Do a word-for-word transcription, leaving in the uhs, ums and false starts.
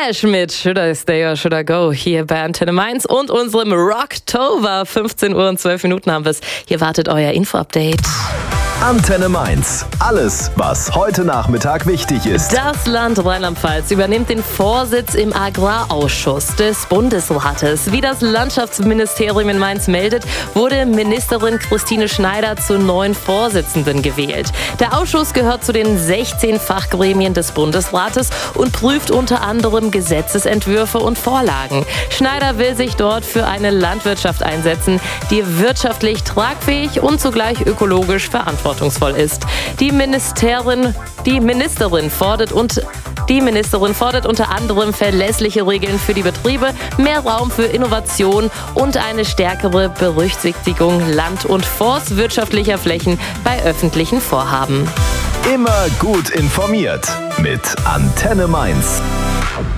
Slash mit Should I Stay or Should I Go hier bei Antenne Mainz und unserem Rocktober. fünfzehn Uhr und zwölf Minuten haben wir es. Hier wartet euer Info-Update. Antenne Mainz. Alles, was heute Nachmittag wichtig ist. Das Land Rheinland-Pfalz übernimmt den Vorsitz im Agrarausschuss des Bundesrates. Wie das Landschaftsministerium in Mainz meldet, wurde Ministerin Christine Schneider zur neuen Vorsitzenden gewählt. Der Ausschuss gehört zu den sechzehn Fachgremien des Bundesrates und prüft unter anderem Gesetzesentwürfe und Vorlagen. Schneider will sich dort für eine Landwirtschaft einsetzen, die wirtschaftlich tragfähig und zugleich ökologisch verantwortungsvoll ist. Die Ministerin, die Ministerin fordert und die Ministerin fordert unter anderem verlässliche Regeln für die Betriebe, mehr Raum für Innovation und eine stärkere Berücksichtigung land- und forstwirtschaftlicher Flächen bei öffentlichen Vorhaben. Immer gut informiert mit Antenne Mainz.